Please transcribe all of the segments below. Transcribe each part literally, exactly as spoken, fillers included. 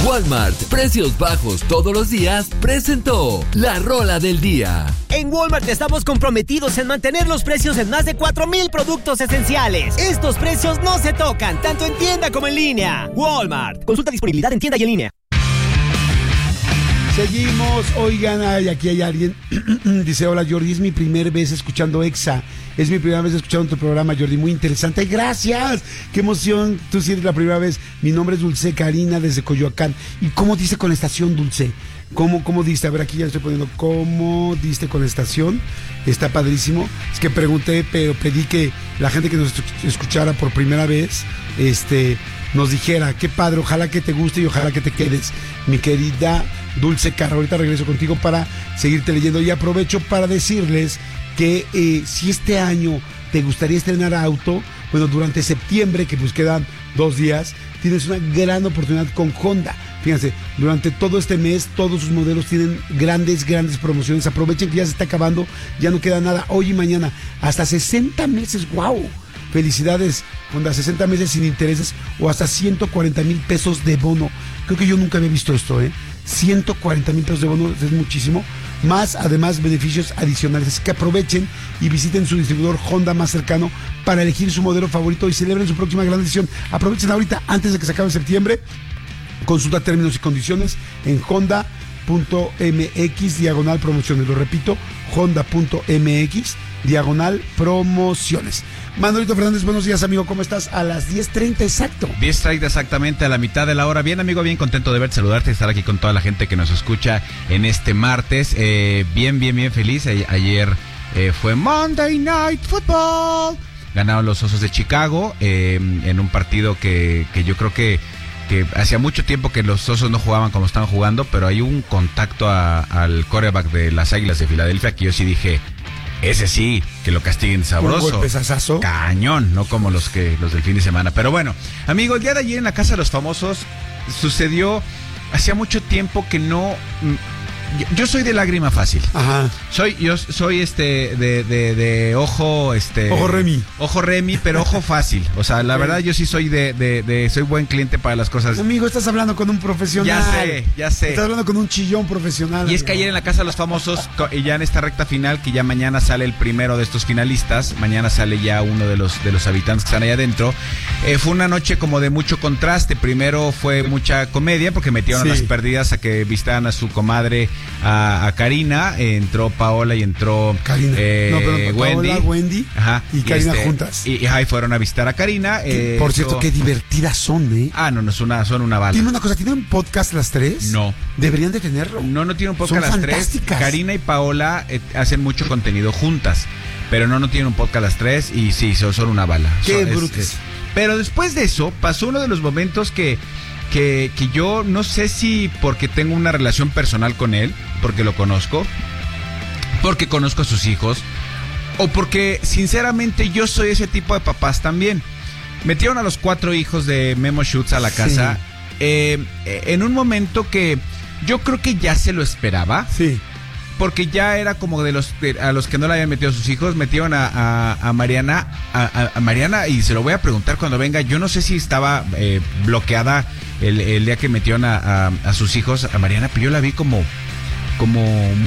Walmart, precios bajos todos los días, presentó la rola del día. En Walmart estamos comprometidos en mantener los precios en más de cuatro mil productos esenciales. Estos precios no se tocan, tanto en tienda como en línea. Walmart. Consulta disponibilidad en tienda y en línea. Seguimos, oigan, ay, aquí hay alguien, dice, hola Jordi, es mi primera vez escuchando Exa, es mi primera vez escuchando tu programa, Jordi, muy interesante, gracias, qué emoción, tú sí eres la primera vez, mi nombre es Dulce Karina desde Coyoacán, ¿y cómo diste con la estación, Dulce? ¿Cómo, cómo diste? A ver, aquí ya estoy poniendo, ¿cómo diste con la estación? Está padrísimo, es que pregunté, pero pedí que la gente que nos escuchara por primera vez, este... nos dijera, qué padre, ojalá que te guste y ojalá que te quedes, mi querida Dulce Carra. Ahorita regreso contigo para seguirte leyendo y aprovecho para decirles que eh, si este año te gustaría estrenar auto, bueno, durante septiembre, que pues quedan dos días, tienes una gran oportunidad con Honda. Fíjense, durante todo este mes todos sus modelos tienen grandes, grandes promociones. Aprovechen que ya se está acabando, ya no queda nada, hoy y mañana, hasta sesenta meses, wow. Felicidades, Honda, sesenta meses sin intereses o hasta ciento cuarenta mil pesos de bono. Creo que yo nunca había visto esto, ¿eh? ciento cuarenta mil pesos de bono es muchísimo. Más, además, beneficios adicionales. Así que aprovechen y visiten su distribuidor Honda más cercano para elegir su modelo favorito y celebren su próxima gran decisión. Aprovechen ahorita, antes de que se acabe septiembre. Consulta términos y condiciones en honda punto m x diagonal promociones. Lo repito, honda punto m x diagonal promociones. Manolito Fernández, buenos días, amigo, ¿cómo estás? A las diez treinta exacto. diez treinta exactamente, a la mitad de la hora. Bien, amigo, bien contento de verte, saludarte y estar aquí con toda la gente que nos escucha en este martes. Eh, bien, bien, bien feliz. A- ayer eh, fue Monday Night Football. Ganaron los Osos de Chicago eh, en un partido que, que yo creo que que hacía mucho tiempo que los Osos no jugaban como estaban jugando, pero hay un contacto a, al quarterback de las Águilas de Filadelfia que yo sí dije, ese sí, que lo castiguen sabroso. Un golpezazazo. Cañón, no como los que los del fin de semana. Pero bueno, amigo, el día de ayer en la Casa de los Famosos sucedió, hacía mucho tiempo que no... Yo, yo soy de lágrima fácil. Ajá. Soy, yo soy este de, de, de ojo, este. Ojo Remy. Ojo Remy, pero ojo fácil. O sea, la verdad yo sí soy de, de, de soy buen cliente para las cosas. Amigo, estás hablando con un profesional. Ya sé, ya sé. Estás hablando con un chillón profesional. Y es que ayer en la Casa de los Famosos, y ya en esta recta final, que ya mañana sale el primero de estos finalistas, mañana sale ya uno de los de los habitantes que están ahí adentro, eh, fue una noche como de mucho contraste. Primero fue mucha comedia, porque metieron Sí. a las perdidas a que visitaran a su comadre, a, a Karina, eh, entró Paola y entró Karina. eh, No, pero Wendy. Paola, Wendy Ajá. y Karina juntas. Y, y ahí fueron a visitar a Karina. Que, eh, por cierto, eso- qué divertidas son, ¿eh? Ah, no, no, son una, son una bala. Tiene una cosa, ¿tienen un podcast las tres? No. Deberían de tenerlo. No, no tiene un podcast Son las tres. fantásticas. Karina y Paola eh, hacen mucho contenido juntas, pero no, no tienen un podcast las tres y sí, son, son una bala. Qué Son- es- brutes. es- Pero después de eso, pasó uno de los momentos que, que, que yo no sé si porque tengo una relación personal con él, porque lo conozco, porque conozco a sus hijos, o porque sinceramente yo soy ese tipo de papás también. Metieron a los cuatro hijos de Memo Schutz a la casa, Sí. eh, en un momento que yo creo que ya se lo esperaba. Sí. Porque ya era como de los de, a los que no le habían metido a sus hijos, metieron a, a, a Mariana, a, a, a Mariana, y se lo voy a preguntar cuando venga. Yo no sé si estaba eh, bloqueada el, el día que metieron a, a, a sus hijos a Mariana, pero yo la vi como, como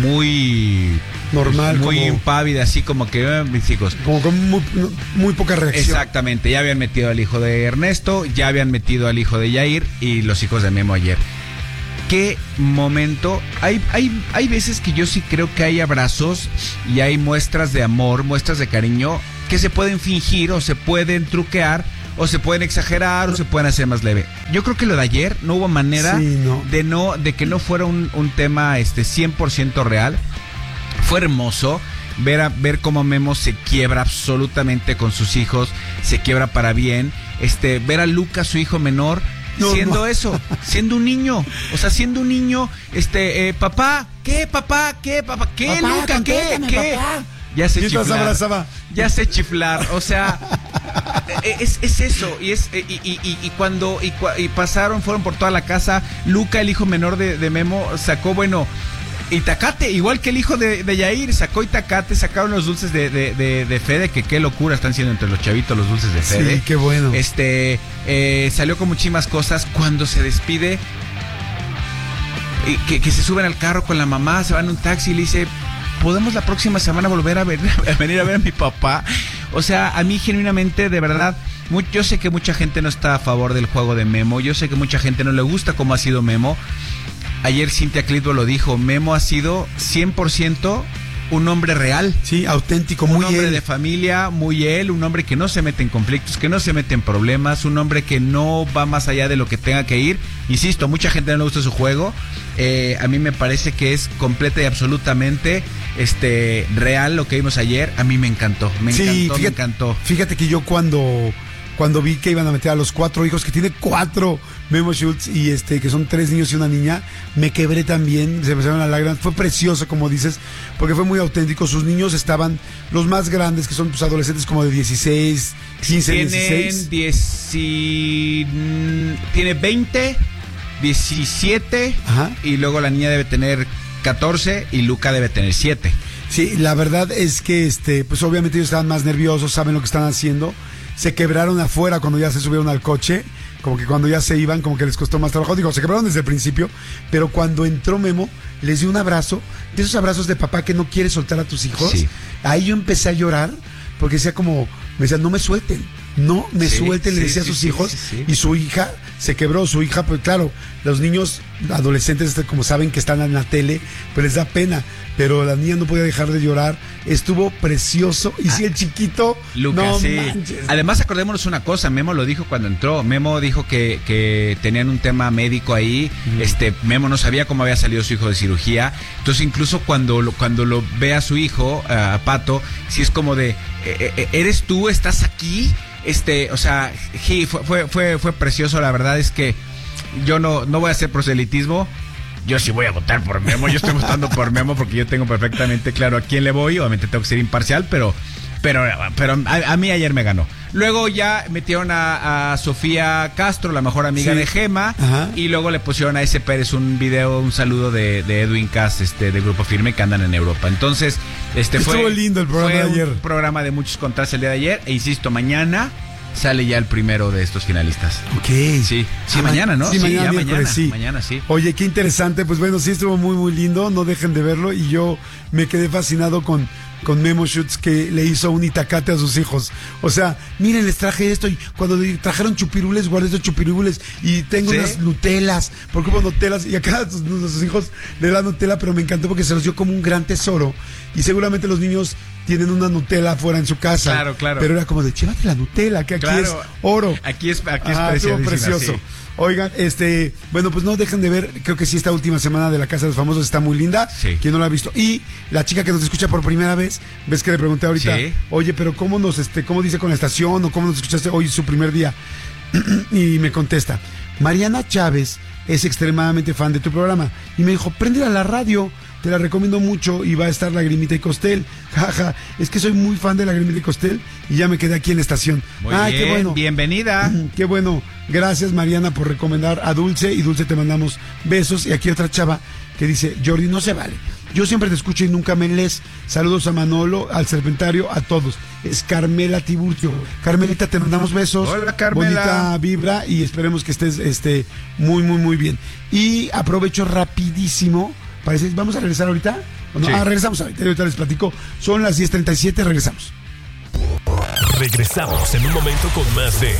muy Normal, muy como- impávida, así como que eh, mis hijos. Como con muy, muy poca reacción. Exactamente, ya habían metido al hijo de Ernesto, ya habían metido al hijo de Yair y los hijos de Memo ayer. Qué momento. Hay, hay, hay veces que yo sí creo que hay abrazos y hay muestras de amor, muestras de cariño que se pueden fingir o se pueden truquear o se pueden exagerar o se pueden hacer más leve. Yo creo que lo de ayer no hubo manera Sí, no. de no de que no fuera un, un tema este cien por ciento real. Fue hermoso ver a, ver cómo Memo se quiebra absolutamente con sus hijos, se quiebra para bien. Este, ver a Lucas, su hijo menor, No, siendo no. eso, siendo un niño, o sea, siendo un niño, este, eh, papá, ¿qué, papá? ¿Qué, papá? ¿Qué, Papá, Luca? ¿Qué? contéstame, ¿Qué? papá. Ya sé Mientras chiflar. abrazaba. Ya sé chiflar, o sea, es, es eso, y es y, y, y, y cuando y, cua- y pasaron, fueron por toda la casa, Luca, el hijo menor de, de Memo, sacó, bueno, Itacate, igual que el hijo de, de Yair, sacó Itacate, sacaron los dulces de, de, de, de Fede, que qué locura están siendo entre los chavitos los dulces de Fede. Sí, qué bueno. Este, eh, salió con muchísimas cosas. Cuando se despide, que, que se suben al carro con la mamá, se van en un taxi y le dice, ¿podemos la próxima semana volver a, ver, a venir a ver a mi papá? O sea, a mí genuinamente, de verdad, muy, yo sé que mucha gente no está a favor del juego de Memo, yo sé que mucha gente no le gusta cómo ha sido Memo. Ayer Cintia Clitbo lo dijo, Memo ha sido cien por ciento un hombre real. Sí, auténtico, muy un hombre él. de familia, muy él, un hombre que no se mete en conflictos, que no se mete en problemas, un hombre que no va más allá de lo que tenga que ir. Insisto, mucha gente no le gusta su juego. Eh, a mí me parece que es completa y absolutamente este real lo que vimos ayer. A mí me encantó, me sí, encantó, fíjate, me encantó. Fíjate que yo cuando, cuando vi que iban a meter a los cuatro hijos, que tiene cuatro Memo Schultz y este que son tres niños y una niña, me quebré también, se me salieron las lágrimas. Fue precioso, como dices, porque fue muy auténtico. Sus niños estaban, los más grandes, que son pues, adolescentes como de dieciséis, quince, dieciséis. dieci... Tiene veinte, diecisiete. Ajá. Y luego la niña debe tener catorce y Luca debe tener siete. Sí, la verdad es que este, pues obviamente ellos estaban más nerviosos, saben lo que están haciendo. Se quebraron afuera cuando ya se subieron al coche, como que cuando ya se iban, como que les costó más trabajo. Digo, se quebraron desde el principio, pero cuando entró Memo, les dio un abrazo, de esos abrazos de papá que no quiere soltar a tus hijos. Sí. Ahí yo empecé a llorar, porque decía como, me decía, no me suelten, no me sí, suelten, sí, le decía sí, a sus sí, hijos, sí, sí. Y su hija se quebró, su hija, pues claro, los niños adolescentes, como saben que están en la tele, pues les da pena, pero la niña no podía dejar de llorar, estuvo precioso, y ah, si el chiquito, Lucas, no sí. manches. Además, acordémonos una cosa, Memo lo dijo cuando entró, Memo dijo que, que tenían un tema médico ahí, mm. este Memo no sabía cómo había salido su hijo de cirugía, entonces incluso cuando lo, cuando lo ve a su hijo, a Pato, sí es como de, ¿eres tú? ¿Estás aquí? Este, o sea, sí, fue, fue, fue, fue precioso, la verdad es que yo no, no voy a hacer proselitismo, yo sí voy a votar por Memo, yo estoy votando por Memo porque yo tengo perfectamente claro a quién le voy, obviamente tengo que ser imparcial, pero, pero, pero a, a mí ayer me ganó. Luego ya metieron a, a Sofía Castro, la mejor amiga sí. de Gema, ajá. Y luego le pusieron a ese Pérez un video, un saludo de, de Edwin Cass, este, de Grupo Firme, que andan en Europa. Entonces, este Estuvo fue, lindo el programa fue de ayer. Un programa de muchos contrastes el día de ayer, e insisto, mañana sale ya el primero de estos finalistas. Ok. Sí, sí, ah, mañana, ¿no? Sí, sí mañana, ya mañana, sí. mañana, sí. Oye, qué interesante, pues bueno, sí estuvo muy, muy lindo, no dejen de verlo, y yo me quedé fascinado con, con Memo Schultz, que le hizo un itacate a sus hijos. O sea, miren, les traje esto, y cuando trajeron chupirules, guardé estos chupirules, y tengo ¿sí? unas Nutelas, porque hubo Nutelas, y acá a sus, a sus hijos le dan Nutella, pero me encantó porque se los dio como un gran tesoro, y seguramente los niños tienen una Nutella afuera en su casa. Claro, claro. Pero era como de, llévate la Nutella, que aquí claro. es oro. Aquí es, aquí es ah, precioso. Sí. Oigan, este, bueno, pues no dejen de ver, creo que sí, esta última semana de La Casa de los Famosos está muy linda. Sí. Quien no la ha visto. Y la chica que nos escucha por primera vez, ves que le pregunté ahorita, sí. Oye, pero ¿cómo nos, este, cómo dice con la estación o cómo nos escuchaste hoy su primer día? Y me contesta, Mariana Chávez es extremadamente fan de tu programa. Y me dijo, préndela a la radio. Te la recomiendo mucho y va a estar Lagrimita y Costel. Jaja, es que soy muy fan de Lagrimita y Costel y ya me quedé aquí en la estación. Muy Ay, bien, qué bueno. Bienvenida. Qué bueno. Gracias, Mariana, por recomendar a Dulce. Y Dulce, te mandamos besos. Y aquí otra chava que dice, Jordi, no se vale. Yo siempre te escucho y nunca me lees. Saludos a Manolo, al Serpentario, a todos. Es Carmela Tiburcio. Carmelita, te mandamos besos. Hola, Carmela. Bonita vibra y esperemos que estés este, muy, muy, muy bien. Y aprovecho rapidísimo. Parece, ¿vamos a regresar ahorita? No? Sí. Ah, regresamos ahorita, ahorita les platico. Son las diez treinta y siete, regresamos. Regresamos en un momento con más de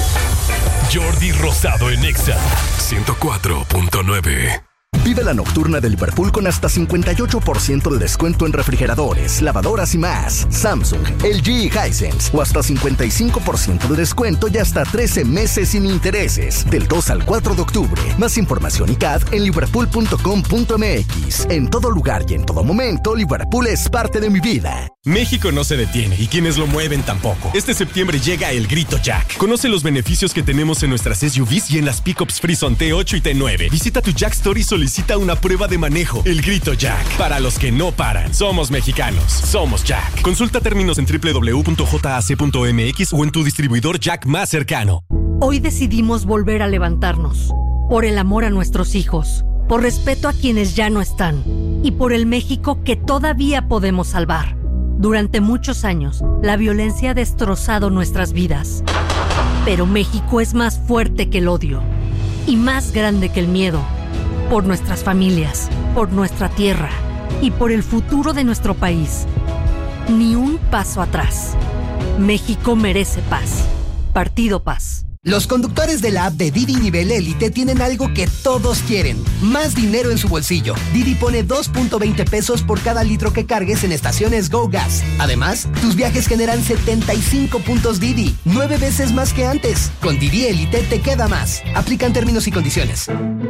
Jordi Rosado en Exa ciento cuatro punto nueve. Vive la nocturna de Liverpool con hasta cincuenta y ocho por ciento de descuento en refrigeradores, lavadoras y más. Samsung, L G y Hisense. O hasta cincuenta y cinco por ciento de descuento y hasta trece meses sin intereses. Del dos al cuatro de octubre. Más información y C A D en liverpool punto com punto m x. En todo lugar y en todo momento, Liverpool es parte de mi vida. México no se detiene y quienes lo mueven tampoco. Este septiembre llega el Grito Jack. Conoce los beneficios que tenemos en nuestras S U Vs y en las pickups Frison T ocho y T nueve. Visita tu Jack Store y solicita una prueba de manejo. El Grito Jack. Para los que no paran. Somos mexicanos. Somos Jack. Consulta términos en doble u doble u doble u punto jac punto m x o en tu distribuidor Jack más cercano. Hoy decidimos volver a levantarnos. Por el amor a nuestros hijos. Por respeto a quienes ya no están. Y por el México que todavía podemos salvar. Durante muchos años, la violencia ha destrozado nuestras vidas. Pero México es más fuerte que el odio y más grande que el miedo. por nuestras familias, por nuestra tierra y por el futuro de nuestro país. Ni un paso atrás. México merece paz. Partido Paz. Los conductores de la app de Didi Nivel Élite tienen algo que todos quieren: más dinero en su bolsillo. Didi pone dos punto veinte pesos por cada litro que cargues en estaciones Go Gas. Además, tus viajes generan setenta y cinco puntos Didi, nueve veces más que antes. Con Didi Élite te queda más. Aplican términos y condiciones.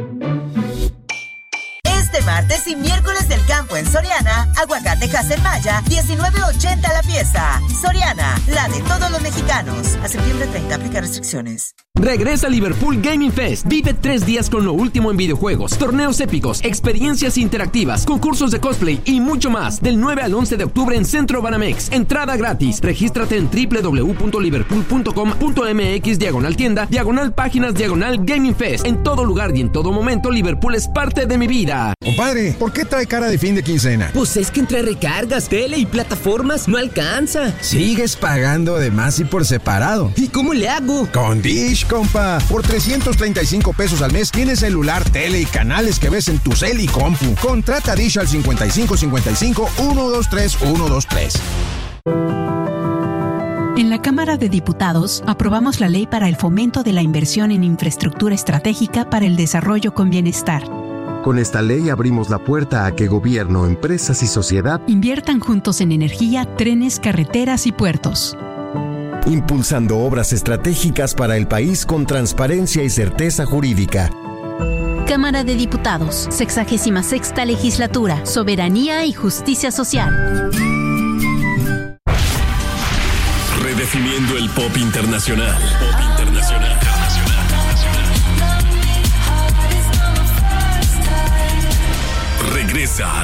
Este martes y miércoles del campo en Soriana, aguacate Haselmaya, diecinueve ochenta la pieza. Soriana, la de todos los mexicanos. A septiembre treinta, aplica restricciones. Regresa Liverpool Gaming Fest. Vive tres días con lo último en videojuegos, torneos épicos, experiencias interactivas, concursos de cosplay y mucho más. Del nueve al once de octubre en Centro Banamex. Entrada gratis. Regístrate en doble u doble u doble u punto liverpool punto com punto m x diagonal tienda, diagonal páginas, diagonal Gaming Fest. En todo lugar y en todo momento, Liverpool es parte de mi vida. Compadre, ¿por qué trae cara de fin de quincena? Pues es que entre recargas, tele y plataformas no alcanza. Sigues pagando de más y por separado. ¿Y cómo le hago? Con Dish, compa. Por trescientos treinta y cinco pesos al mes tienes celular, tele y canales que ves en tu cel y compu. Contrata Dish al cincuenta y cinco cincuenta y cinco uno dos tres uno dos tres. En la Cámara de Diputados aprobamos la ley para el fomento de la inversión en infraestructura estratégica para el desarrollo con bienestar. Con esta ley abrimos la puerta a que gobierno, empresas y sociedad inviertan juntos en energía, trenes, carreteras y puertos. Impulsando obras estratégicas para el país con transparencia y certeza jurídica. Cámara de Diputados, sexagésima sexta legislatura, soberanía y justicia social. Redefiniendo el pop internacional. Pop internacional. Regresa